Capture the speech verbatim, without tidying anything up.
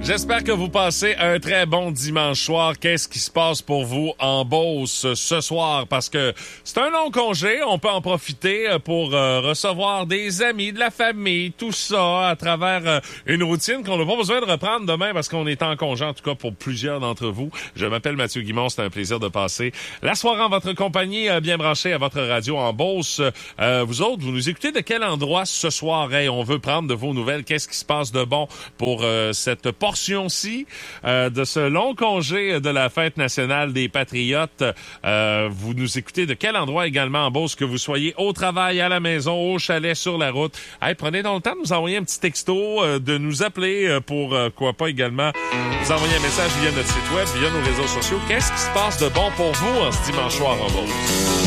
J'espère que vous passez un très bon dimanche soir. Qu'est-ce qui se passe pour vous en Beauce ce soir? Parce que c'est un long congé. On peut en profiter pour euh, recevoir des amis, de la famille, tout ça à travers euh, une routine qu'on n'a pas besoin de reprendre demain parce qu'on est en congé, en tout cas pour plusieurs d'entre vous. Je m'appelle Mathieu Guimond. C'est un plaisir de passer la soirée en votre compagnie, euh, bien branchée à votre radio en Beauce. Euh, vous autres, vous nous écoutez de quel endroit ce soir? Hey, on veut prendre de vos nouvelles. Qu'est-ce qui se passe de bon pour euh, cette portion-ci euh, de ce long congé de la Fête nationale des Patriotes? Euh, vous nous écoutez de quel endroit également en Beauce, que vous soyez au travail, à la maison, au chalet, sur la route? Hey, prenez donc le temps de nous envoyer un petit texto, euh, de nous appeler euh, pour, euh, quoi pas également, nous envoyer un message via notre site web, via nos réseaux sociaux. Qu'est-ce qui se passe de bon pour vous en ce dimanche soir en Beauce?